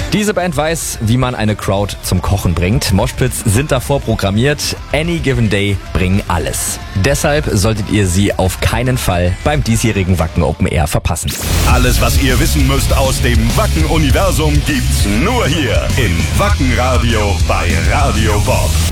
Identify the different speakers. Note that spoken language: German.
Speaker 1: Diese Band weiß, wie man eine Crowd zum Kochen bringt. Moshpits sind davor programmiert. Any Given Day bringen alles. Deshalb solltet ihr sie auf keinen Fall beim diesjährigen Wacken Open Air verpassen.
Speaker 2: Alles, was ihr wissen müsst aus dem Wacken-Universum, gibt's nur hier im Wacken-Radio bei Radio Bob.